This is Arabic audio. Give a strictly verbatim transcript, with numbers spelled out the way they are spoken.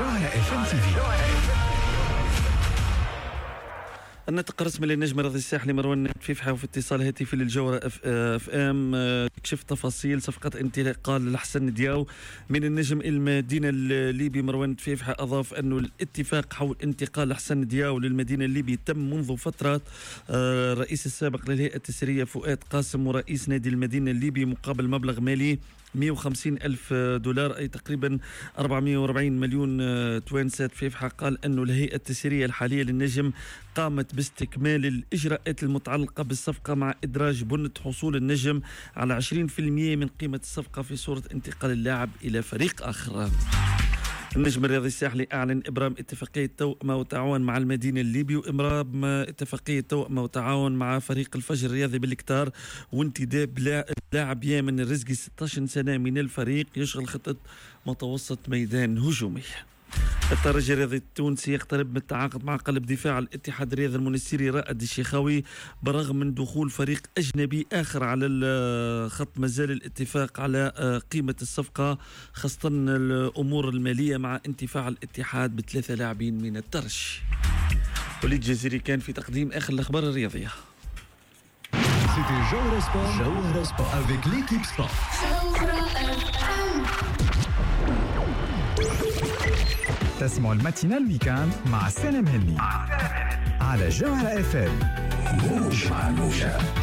جوهرة اف ام تي في. النطق الرسمي للنجم الرياضي الساحلي مروان فيفحة وفي اتصال هاتفي للجوهرة اف, اف ام كشف تفاصيل صفقة انتقال لحسن دياو من النجم إلى المدينة الليبي. مروان فيفحة أضاف أنه الاتفاق حول انتقال لحسن دياو للمدينة الليبي تم منذ فترة. الرئيس السابق للهيئة التسرية فؤاد قاسم ورئيس نادي المدينة الليبي مقابل مبلغ مالي مئة وخمسين ألف دولار أي تقريبا أربعمئة وأربعين مليون توانسة. فيفحة قال أنه الهيئة التسرية الحالية للنجم قامت باستكمال الإجراءات المتعلقة بالصفقة مع إدراج بنة حصول النجم على عشرين بالمئة من قيمة الصفقة في صورة انتقال اللاعب إلى فريق آخر. النجم الرياضي الساحلي أعلن إبرام اتفاقية توأمة وتعاون مع المدينة الليبي وإبرام اتفاقية توأمة وتعاون مع فريق الفجر الرياضي بالكتار وانتداب لاعب يامن الرزقي ستة عشر سنة من الفريق يشغل خطة متوسط ميدان هجومي. الترجي الرياضي التونسي يقترب من التعاقد مع قلب دفاع الاتحاد الرياضي المنستيري رائد الشيخاوي برغم من دخول فريق أجنبي آخر على الخط. مازال الاتفاق على قيمة الصفقة خاصة الأمور المالية مع انتفاع الاتحاد بثلاثة لاعبين من الترجي. وليد جزيري كان في تقديم آخر الأخبار الرياضية. C'était Jauhra Sport, Jauhra Sport avec l'équipe Sport. تسمع الماتينال ويكاند مع سالم هني على جوهرة اف ام. موج مع موجة.